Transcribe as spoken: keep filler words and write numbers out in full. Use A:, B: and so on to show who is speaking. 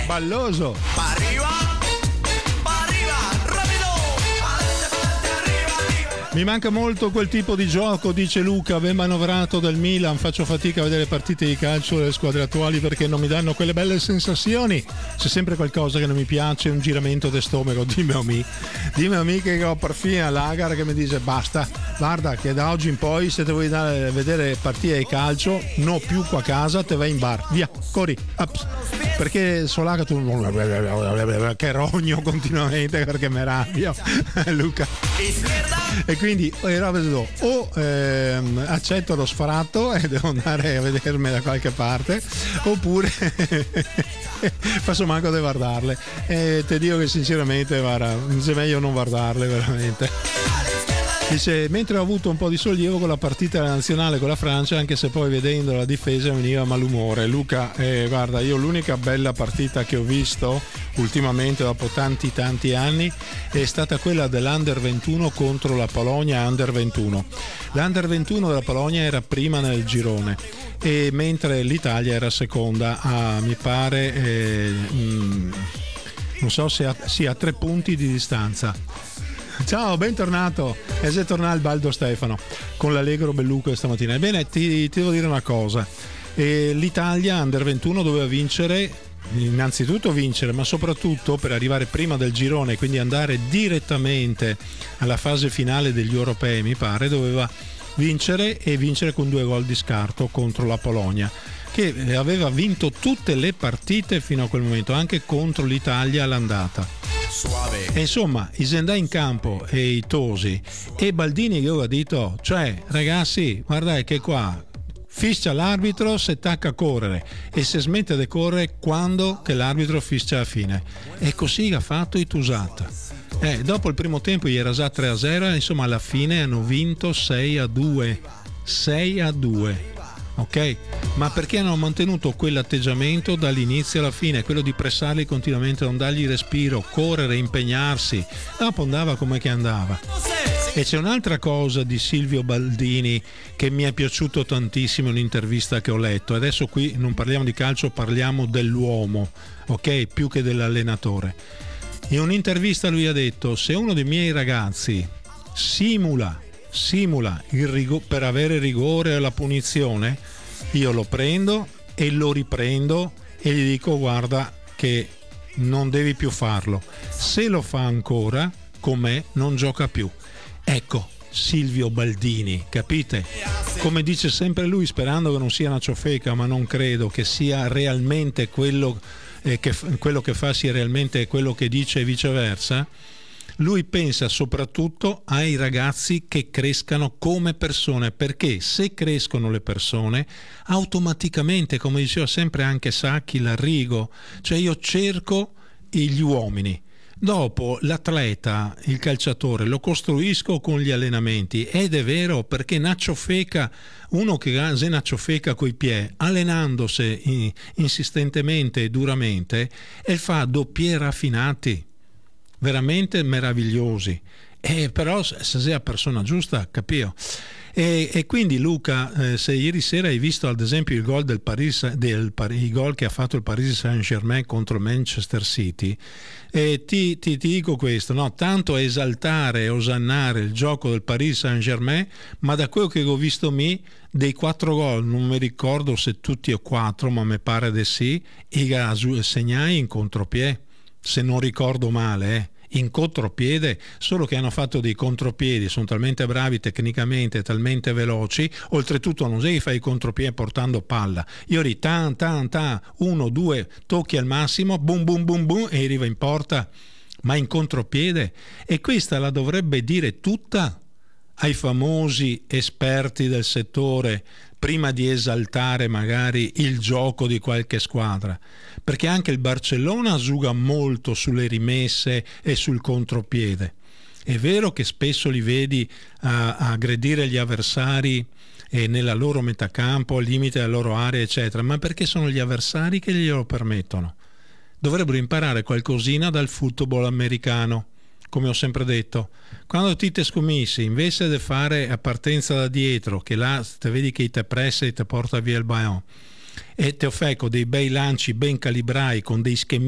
A: balloso. Mi manca molto quel tipo di gioco, dice Luca, ben manovrato del Milan. Faccio fatica a vedere partite di calcio delle squadre attuali perché non mi danno quelle belle sensazioni. C'è sempre qualcosa che non mi piace, un giramento di stomaco. Dimmi a me, dimmi a me che ho perfino l'Agar che mi dice basta, guarda che da oggi in poi se te vuoi andare a vedere partite di calcio, no più qua a casa, te vai in bar, via, corri, ups. Perché Solaga tu che rogno continuamente perché mi rabbio Luca, e quindi o ehm, accetto lo sfratto e devo andare a vedermi da qualche parte, oppure faccio manco di guardarle, e ti dico che sinceramente guarda, è meglio non guardarle veramente. Dice, mentre ho avuto un po' di sollievo con la partita nazionale con la Francia, anche se poi vedendo la difesa mi veniva malumore. Luca, eh, guarda, io l'unica bella partita che ho visto ultimamente dopo tanti tanti anni è stata quella dell'Under ventuno contro la Polonia Under ventuno. L'Under ventuno della Polonia era prima nel girone, e mentre l'Italia era seconda a, mi pare, eh, mh, non so se a, sì, a tre punti di distanza. Ciao, bentornato. E se torna il Baldo Stefano con l'allegro Belluco stamattina. Ebbene, ti, ti devo dire una cosa. E l'Italia Under ventuno doveva vincere, innanzitutto vincere, ma soprattutto per arrivare prima del girone, quindi andare direttamente alla fase finale degli europei, mi pare, doveva vincere e vincere con due gol di scarto contro la Polonia, che aveva vinto tutte le partite fino a quel momento, anche contro l'Italia all'andata. Suave. E insomma, i Zendai in campo e i Tosi e Baldini che aveva detto, cioè ragazzi, guardate che qua fischia l'arbitro se tacca a correre e se smette di correre quando che l'arbitro fischia la fine. E così ha fatto i Tusat. Eh, dopo il primo tempo gli era già tre a zero, insomma alla fine hanno vinto sei a due. sei a due. Ok? Ma perché hanno mantenuto quell'atteggiamento dall'inizio alla fine, quello di pressarli continuamente, non dargli respiro, correre, impegnarsi. Dopo andava come che andava. E c'è un'altra cosa di Silvio Baldini che mi è piaciuto tantissimo in un'intervista che ho letto. Adesso qui non parliamo di calcio, parliamo dell'uomo, ok? Più che dell'allenatore. In un'intervista lui ha detto: se uno dei miei ragazzi simula simula il rigore per avere rigore alla punizione, io lo prendo e lo riprendo e gli dico guarda che non devi più farlo, se lo fa ancora con me non gioca più. Ecco Silvio Baldini, capite? Come dice sempre lui, sperando che non sia una ciofeca, ma non credo che sia realmente quello, eh, che, quello che fa sia realmente quello che dice e viceversa. Lui pensa soprattutto ai ragazzi che crescano come persone, perché se crescono le persone automaticamente, come diceva sempre anche Sacchi, l'Arrigo, cioè io cerco gli uomini, dopo l'atleta, il calciatore lo costruisco con gli allenamenti, ed è vero, perché Nacho Feca, uno che se Nacho Feca coi piedi, allenandosi insistentemente e duramente, e fa doppieri raffinati veramente meravigliosi, e però se sei la persona giusta, capito? E, e quindi Luca, eh, se ieri sera hai visto ad esempio il gol del Paris, del, il gol che ha fatto il Paris Saint-Germain contro Manchester City, eh, ti, ti, ti dico questo, no? Tanto esaltare e osannare il gioco del Paris Saint-Germain, ma da quello che ho visto mi dei quattro gol, non mi ricordo se tutti o quattro, ma mi pare di sì, e segnai in contropiede, se non ricordo male, eh. in contropiede, solo che hanno fatto dei contropiedi, sono talmente bravi tecnicamente, talmente veloci, oltretutto non sei che fai i contropiedi portando palla, io ri tan tan tan, uno, due, tocchi al massimo, boom boom boom boom e arriva in porta, ma in contropiede. E questa la dovrebbe dire tutta ai famosi esperti del settore prima di esaltare magari il gioco di qualche squadra, perché anche il Barcellona gioca molto sulle rimesse e sul contropiede. È vero che spesso li vedi a, a aggredire gli avversari e nella loro metacampo, al limite della loro area, eccetera, ma perché sono gli avversari che glielo permettono. Dovrebbero imparare qualcosina dal football americano. Come ho sempre detto, quando ti te scommissi, invece di fare a partenza da dietro, che là te vedi che ti pressa e ti porta via il ballon, e te fai con dei bei lanci ben calibrati, con dei schemi